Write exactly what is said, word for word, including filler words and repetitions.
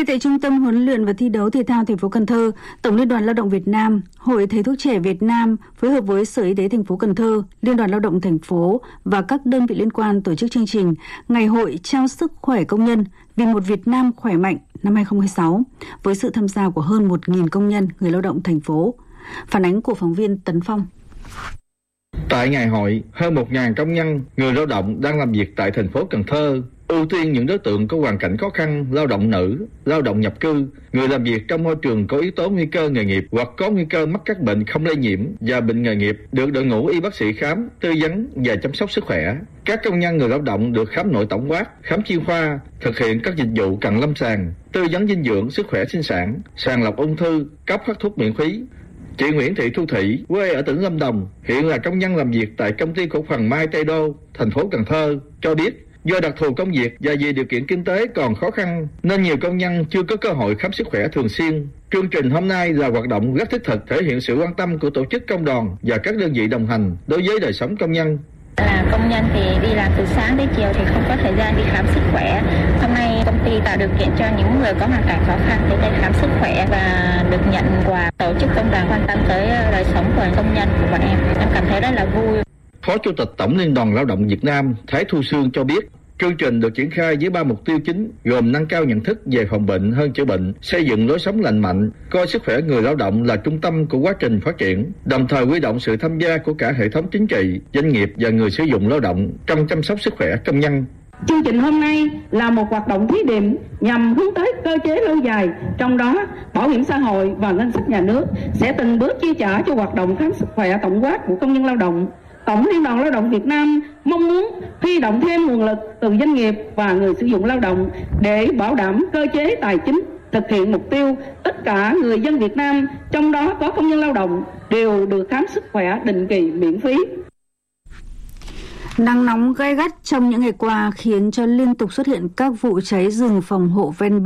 nay tại Trung tâm Huấn luyện và Thi đấu Thể thao thành phố Cần Thơ, Tổng Liên đoàn Lao động Việt Nam, Hội Thầy thuốc trẻ Việt Nam phối hợp với Sở Y tế thành phố Cần Thơ, Liên đoàn Lao động thành phố và các đơn vị liên quan tổ chức chương trình Ngày hội trao sức khỏe công nhân vì một Việt Nam khỏe mạnh năm hai không hai sáu với sự tham gia của hơn một nghìn công nhân, người lao động thành phố. Phản ánh của phóng viên Tấn Phong. Tại ngày hội, hơn một nghìn công nhân, người lao động đang làm việc tại thành phố Cần Thơ ưu tiên những đối tượng có hoàn cảnh khó khăn, lao động nữ, lao động nhập cư, người làm việc trong môi trường có yếu tố nguy cơ nghề nghiệp hoặc có nguy cơ mắc các bệnh không lây nhiễm và bệnh nghề nghiệp được đội ngũ y bác sĩ khám, tư vấn và chăm sóc sức khỏe. Các công nhân người lao động được khám nội tổng quát, khám chuyên khoa, thực hiện các dịch vụ cận lâm sàng, tư vấn dinh dưỡng, sức khỏe sinh sản, sàng lọc ung thư, cấp phát thuốc miễn phí. Chị Nguyễn Thị Thu Thủy, quê ở tỉnh Lâm Đồng, hiện là công nhân làm việc tại công ty cổ phần Mai Tây Đô, thành phố Cần Thơ, cho biết do đặc thù công việc và vì điều kiện kinh tế còn khó khăn nên nhiều công nhân chưa có cơ hội khám sức khỏe thường xuyên. Chương trình hôm nay là hoạt động rất thiết thực, thể hiện sự quan tâm của tổ chức công đoàn và các đơn vị đồng hành đối với đời sống công nhân. Là công nhân thì đi làm từ sáng đến chiều thì không có thời gian đi khám sức khỏe. Hôm nay công ty tạo điều kiện cho những người có hoàn cảnh khó khăn đến đây khám sức khỏe và được nhận quà. Tổ chức công đoàn quan tâm tới đời sống của công nhân của bọn em. Em cảm thấy rất là vui. Phó Chủ tịch Tổng Liên đoàn Lao động Việt Nam Thái Thu Sương cho biết, chương trình được triển khai với ba mục tiêu chính gồm nâng cao nhận thức về phòng bệnh hơn chữa bệnh, xây dựng lối sống lành mạnh, coi sức khỏe người lao động là trung tâm của quá trình phát triển, đồng thời huy động sự tham gia của cả hệ thống chính trị, doanh nghiệp và người sử dụng lao động trong chăm sóc sức khỏe công nhân. Chương trình hôm nay là một hoạt động thí điểm nhằm hướng tới cơ chế lâu dài, trong đó bảo hiểm xã hội và ngân sách nhà nước sẽ từng bước chi trả cho hoạt động khám sức khỏe tổng quát của công nhân lao động. Tổng Liên đoàn Lao động Việt Nam mong muốn huy động thêm nguồn lực từ doanh nghiệp và người sử dụng lao động để bảo đảm cơ chế tài chính thực hiện mục tiêu tất cả người dân Việt Nam, trong đó có công nhân lao động, đều được khám sức khỏe định kỳ miễn phí. Nắng nóng gay gắt trong những ngày qua khiến cho liên tục xuất hiện các vụ cháy rừng phòng hộ ven